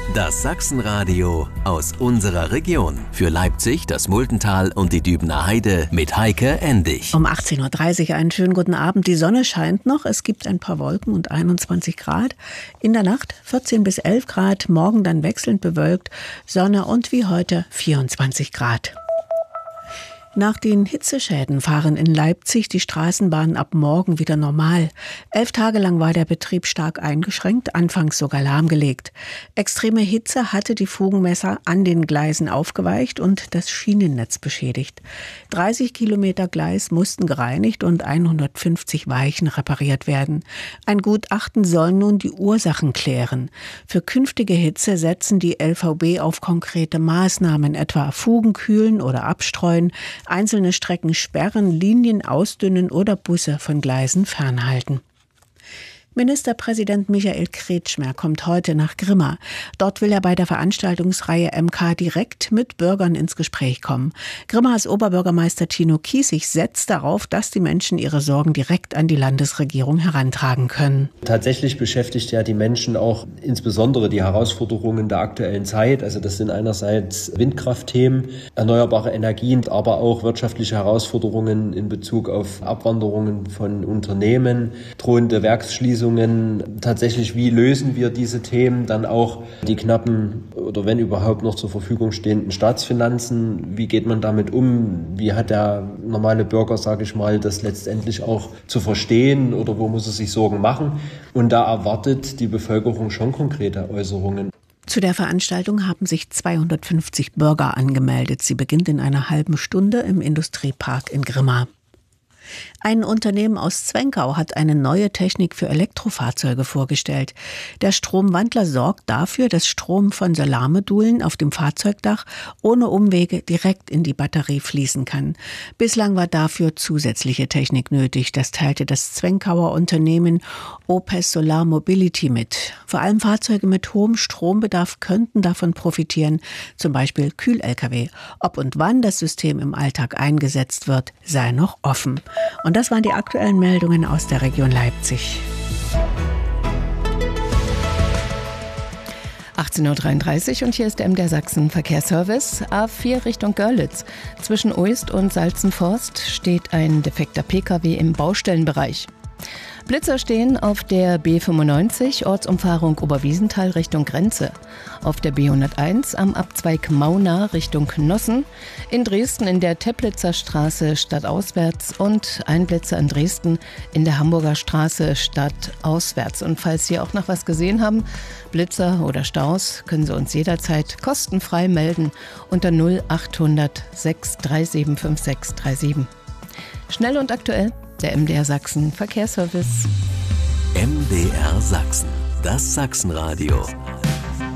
Das Sachsenradio aus unserer Region. Für Leipzig, das Multental und die Dübener Heide mit Heike Endig. Um 18.30 Uhr einen schönen guten Abend. Die Sonne scheint noch, es gibt ein paar Wolken und 21 Grad. In der Nacht 14 bis 11 Grad, morgen dann wechselnd bewölkt, Sonne und wie heute 24 Grad. Nach den Hitzeschäden fahren in Leipzig die Straßenbahnen ab morgen wieder normal. 11 Tage lang war der Betrieb stark eingeschränkt, anfangs sogar lahmgelegt. Extreme Hitze hatte die Fugenmesser an den Gleisen aufgeweicht und das Schienennetz beschädigt. 30 Kilometer Gleis mussten gereinigt und 150 Weichen repariert werden. Ein Gutachten soll nun die Ursachen klären. Für künftige Hitze setzen die LVB auf konkrete Maßnahmen, etwa Fugen kühlen oder abstreuen, einzelne Strecken sperren, Linien ausdünnen oder Busse von Gleisen fernhalten. Ministerpräsident Michael Kretschmer kommt heute nach Grimma. Dort will er bei der Veranstaltungsreihe MK direkt mit Bürgern ins Gespräch kommen. Grimmas Oberbürgermeister Tino Kiesig setzt darauf, dass die Menschen ihre Sorgen direkt an die Landesregierung herantragen können. Tatsächlich beschäftigt ja die Menschen auch insbesondere die Herausforderungen der aktuellen Zeit. Also das sind einerseits Windkraftthemen, erneuerbare Energien, aber auch wirtschaftliche Herausforderungen in Bezug auf Abwanderungen von Unternehmen, drohende Werksschließungen. Tatsächlich, wie lösen wir diese Themen, dann auch die knappen oder wenn überhaupt noch zur Verfügung stehenden Staatsfinanzen, wie geht man damit um, wie hat der normale Bürger, sage ich mal, das letztendlich auch zu verstehen oder wo muss er sich Sorgen machen, und da erwartet die Bevölkerung schon konkrete Äußerungen. Zu der Veranstaltung haben sich 250 Bürger angemeldet. Sie beginnt in einer halben Stunde im Industriepark in Grimma. Ein Unternehmen aus Zwenkau hat eine neue Technik für Elektrofahrzeuge vorgestellt. Der Stromwandler sorgt dafür, dass Strom von Solarmodulen auf dem Fahrzeugdach ohne Umwege direkt in die Batterie fließen kann. Bislang war dafür zusätzliche Technik nötig. Das teilte das Zwenkauer Unternehmen Opes Solar Mobility mit. Vor allem Fahrzeuge mit hohem Strombedarf könnten davon profitieren, zum Beispiel Kühl-Lkw. Ob und wann das System im Alltag eingesetzt wird, sei noch offen. Und das waren die aktuellen Meldungen aus der Region Leipzig. 18.33 Uhr und hier ist der MDR Sachsen Verkehrsservice. A4 Richtung Görlitz. Zwischen Uist und Salzenforst steht ein defekter Pkw im Baustellenbereich. Blitzer stehen auf der B95, Ortsumfahrung Oberwiesenthal Richtung Grenze. Auf der B101 am Abzweig Mauna Richtung Nossen. In Dresden in der Teplitzer Straße stadtauswärts und ein Blitzer in Dresden in der Hamburger Straße stadtauswärts. Und falls Sie auch noch was gesehen haben, Blitzer oder Staus, können Sie uns jederzeit kostenfrei melden unter 0800 637 5637. Schnell und aktuell. Der MDR Sachsen Verkehrsservice. MDR Sachsen, das Sachsenradio